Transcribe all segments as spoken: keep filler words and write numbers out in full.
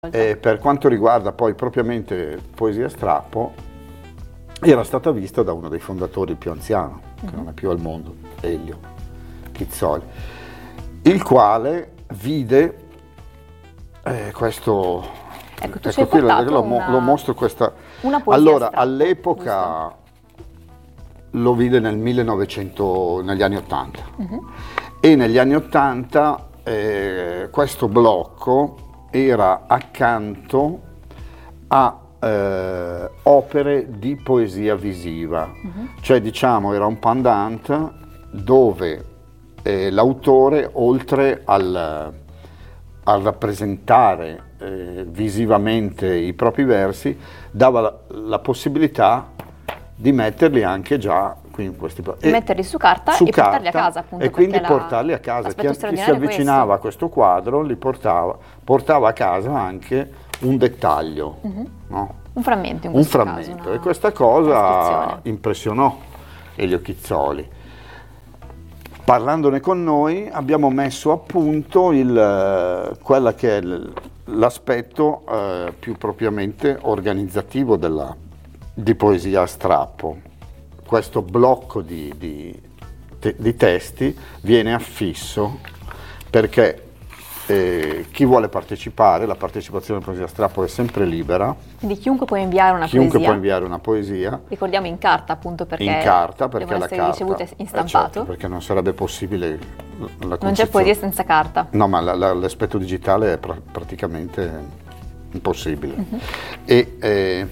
E per quanto riguarda poi propriamente Poesia a Strappo, era stata vista da uno dei fondatori più anziano, che uh-huh. non è più al mondo, Elio Chizzoli, il quale vide eh, questo, ecco, tu ecco qui lo, lo, una, lo mostro questa, una poesia allora Strappo, all'epoca giusto? Lo vide nel millenovecento, negli anni ottanta uh-huh. e negli anni ottanta eh, questo blocco era accanto a eh, opere di poesia visiva, uh-huh. cioè diciamo era un pendant dove eh, l'autore, oltre al, al rappresentare eh, visivamente i propri versi, dava la, la possibilità di metterli anche già qui in questi di e metterli su carta su e carta, portarli a casa, appunto, e quindi la, portarli a casa. Chi, chi si avvicinava a questo quadro li portava, portava a casa anche un dettaglio, uh-huh. no? un frammento, in un frammento. Caso, e questa cosa impressionò Elio Chizzoli. Parlandone con noi abbiamo messo a punto il, quella che è l'aspetto eh, più propriamente organizzativo della, di Poesia a Strappo. Questo blocco di, di, di testi viene affisso perché eh, chi vuole partecipare, la partecipazione a Poesia a Strappo è sempre libera. Quindi chiunque può inviare una chiunque poesia. può inviare una poesia. Ricordiamo in carta, appunto, perché in carta, perché devono la essere carta, ricevute in eh, stampato. certo, perché non sarebbe possibile la non c'è poesia senza carta. No, ma la, la, l'aspetto digitale è pra- praticamente impossibile. Uh-huh. E eh,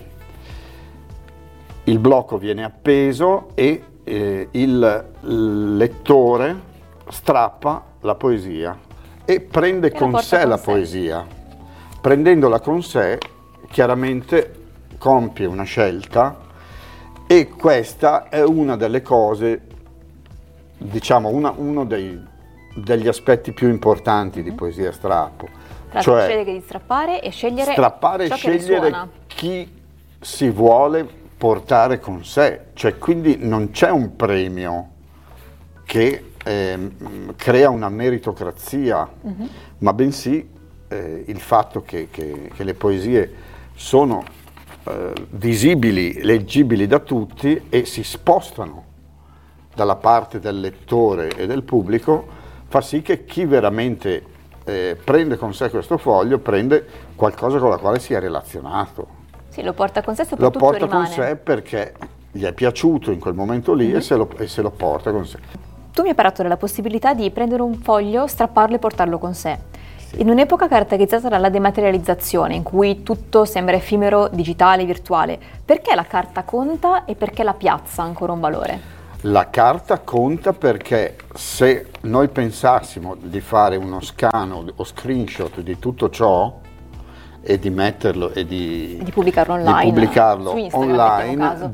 il blocco viene appeso e eh, il lettore strappa la poesia e prende e con sé con la sé. poesia. Prendendola con sé, chiaramente compie una scelta, e questa è una delle cose, diciamo, una, uno dei, degli aspetti più importanti di Poesia a Strappo. Tra cioè scegliere di strappare e scegliere strappare ciò e scegliere che chi si vuole portare con sé, cioè quindi non c'è un premio che eh, crea una meritocrazia, uh-huh. ma bensì eh, il fatto che, che, che le poesie sono eh, visibili, leggibili da tutti e si spostano dalla parte del lettore e del pubblico, fa sì che chi veramente eh, prende con sé questo foglio prende qualcosa con la quale si è relazionato. Sì, lo porta con sé, soprattutto lo porta rimane. con sé perché gli è piaciuto in quel momento lì, mm-hmm. e, se lo, e se lo porta con sé. Tu mi hai parlato della possibilità di prendere un foglio, strapparlo e portarlo con sé. Sì. In un'epoca caratterizzata dalla dematerializzazione, in cui tutto sembra effimero, digitale, virtuale, perché la carta conta e perché la piazza ha ancora un valore? La carta conta perché se noi pensassimo di fare uno scan o screenshot di tutto ciò e di metterlo e di, di pubblicarlo online, di pubblicarlo online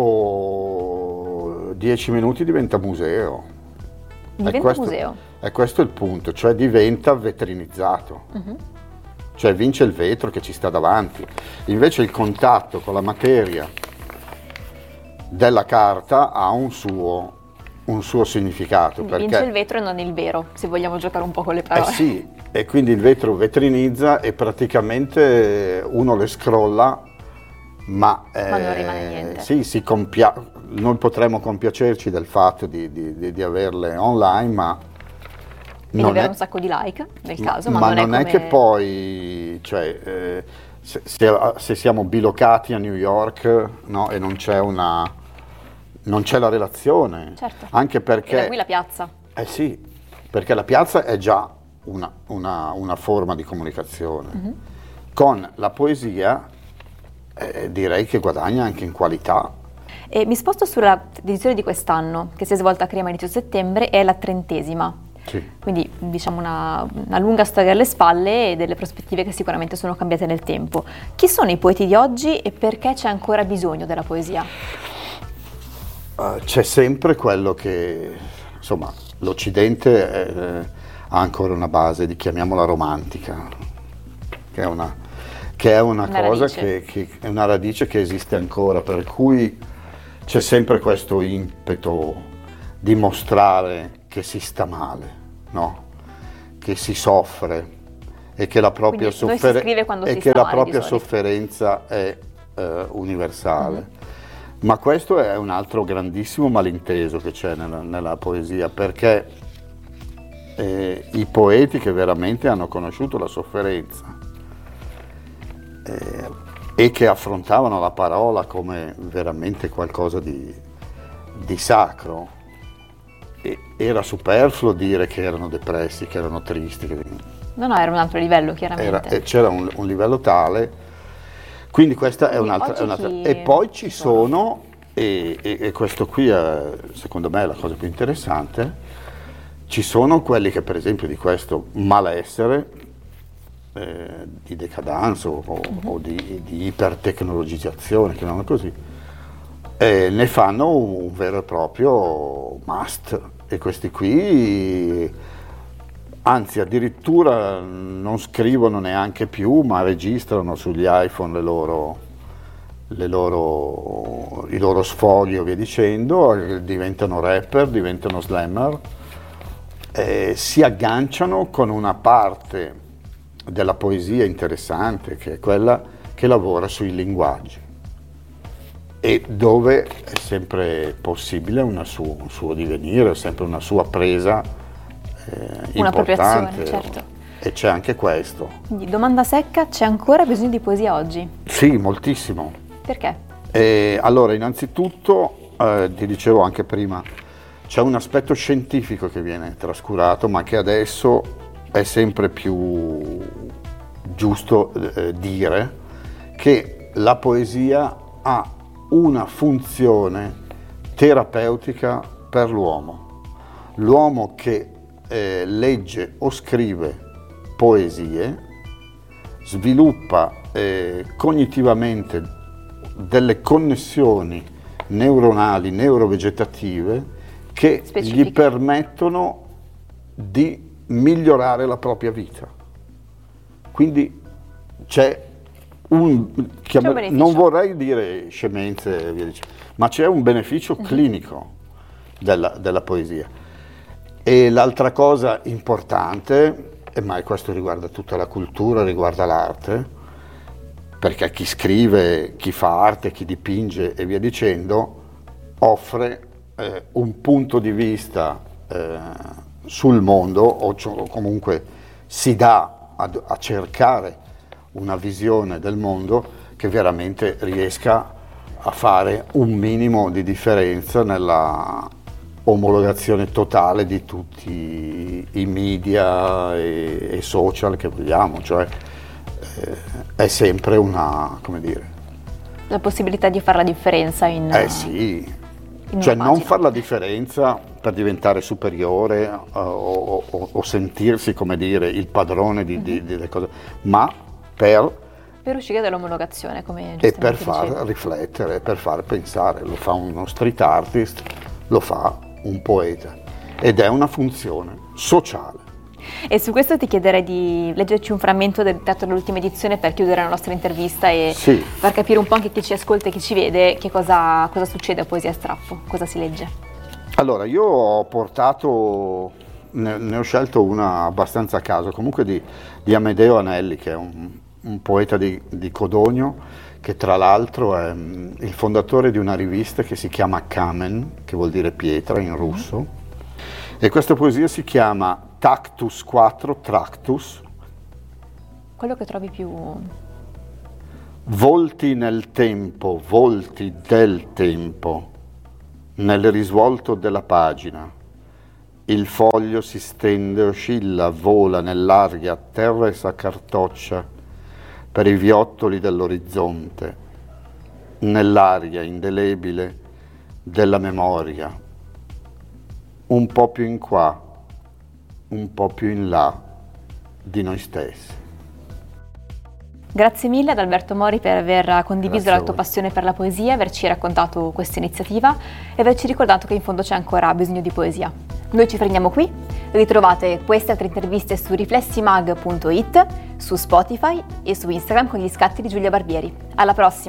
dopo dieci minuti diventa museo. Diventa è questo, museo. È questo il punto, cioè diventa vetrinizzato. Uh-huh. Cioè vince il vetro che ci sta davanti. Invece il contatto con la materia della carta ha un suo, un suo significato. Quindi perché vince il vetro e non il vero, se vogliamo giocare un po' con le parole. Eh sì, e quindi il vetro vetrinizza e praticamente uno le scrolla, ma, eh, ma non rimane niente. Sì, si compia- noi potremmo compiacerci del fatto di, di, di, di averle online, ma e non di avere è, un sacco di like nel ma, caso, ma, ma non, non è, è, come... che poi, cioè, eh, se, se, se siamo bilocati a New York, no, e non c'è una, non c'è la relazione, certo. Anche perché e da qui la piazza. Eh sì, perché la piazza è già una, una, una forma di comunicazione. Uh-huh. Con la poesia eh, direi che guadagna anche in qualità. E mi sposto sulla edizione di quest'anno, che si è svolta a Crema inizio settembre, è la trentesima. Sì. Quindi diciamo una, una lunga storia alle spalle e delle prospettive che sicuramente sono cambiate nel tempo. Chi sono i poeti di oggi e perché c'è ancora bisogno della poesia? Uh, c'è sempre quello che, insomma, l'Occidente è, ha ancora una base di, chiamiamola romantica, che è una, che è una, una cosa che, che è una radice che esiste ancora, per cui c'è sempre questo impeto di mostrare che si sta male, no? Che si soffre, e che la propria, Quindi soffer- noi si scrive quando e si che sta la male, propria di solito. sofferenza è eh, universale. Ma questo è un altro grandissimo malinteso che c'è nella, nella poesia, perché eh, i poeti che veramente hanno conosciuto la sofferenza eh, e che affrontavano la parola come veramente qualcosa di, di sacro, e era superfluo dire che erano depressi, che erano tristi. Che No, no, era un altro livello, chiaramente. era, eh, c'era un, un livello tale. Quindi questa è Quindi un'altra, oggi è un'altra. chi- E poi ci chi sono? sono, e, e- e questo qui è, secondo me è la cosa più interessante, ci sono quelli che per esempio di questo malessere, eh, di decadence o, o- o di, di ipertecnologizzazione, chiamiamolo così, eh, ne fanno un vero e proprio must. E questi qui, anzi addirittura non scrivono neanche più, ma registrano sugli iPhone le loro, le loro, i loro sfoghi o via dicendo, eh, diventano rapper, diventano slammer, eh, si agganciano con una parte della poesia interessante, che è quella che lavora sui linguaggi, e dove è sempre possibile una suo, un suo divenire, sempre una sua presa eh, Un'appropriazione, importante. certo. E c'è anche questo. Quindi, domanda secca, c'è ancora bisogno di poesia oggi? Sì, moltissimo. Perché? E allora, innanzitutto, eh, ti dicevo anche prima, c'è un aspetto scientifico che viene trascurato, ma che adesso è sempre più giusto eh, dire, che la poesia ha una funzione terapeutica per l'uomo. L'uomo che eh, legge o scrive poesie sviluppa eh, cognitivamente delle connessioni neuronali, neurovegetative, che Specifiche. gli permettono di migliorare la propria vita. Quindi c'è un, chiama- C'è un beneficio. non vorrei dire scemenze, via dicendo, ma c'è un beneficio clinico della, della poesia. E l'altra cosa importante, e ma questo riguarda tutta la cultura, riguarda l'arte, perché chi scrive, chi fa arte, chi dipinge e via dicendo, offre eh, un punto di vista eh, sul mondo, o cioè, comunque si dà ad- a cercare una visione del mondo che veramente riesca a fare un minimo di differenza nella omologazione totale di tutti i media e, e social che vogliamo, cioè eh, è sempre una, come dire, La possibilità di fare la differenza in... eh sì, in cioè una non pagina. fare la differenza per diventare superiore eh, o, o- o sentirsi, come dire, il padrone di, di- delle cose, ma per Per uscire dall'omologazione, come e per giustamente far dicevi. riflettere, per far pensare. Lo fa uno street artist, lo fa un poeta, ed è una funzione sociale. E su questo ti chiederei di leggerci un frammento del teatro dell'ultima edizione per chiudere la nostra intervista e Sì. far capire un po' anche chi ci ascolta e chi ci vede che cosa, cosa succede a Poesia a Strappo, cosa si legge. Allora, io ho portato, ne, ne ho scelto una abbastanza a caso, comunque di, di Amedeo Anelli, che è un, un poeta di, di Codogno, che tra l'altro è mm, il fondatore di una rivista che si chiama Kamen, che vuol dire pietra in russo, e questa poesia si chiama Tactus quattro Tractus, Quello che trovi più... volti nel tempo, volti del tempo, nel risvolto della pagina. Il foglio si stende, oscilla, vola nell'aria, atterra e s'accartoccia per i viottoli dell'orizzonte, nell'aria indelebile della memoria, un po' più in qua, un po' più in là di noi stessi. Grazie mille ad Alberto Mori per aver condiviso Grazie a la tua voi. passione per la poesia, averci raccontato questa iniziativa e averci ricordato che in fondo c'è ancora bisogno di poesia. Noi ci fermiamo qui, ritrovate queste altre interviste su riflessimag punto it, su Spotify e su Instagram con gli scatti di Giulia Barbieri. Alla prossima!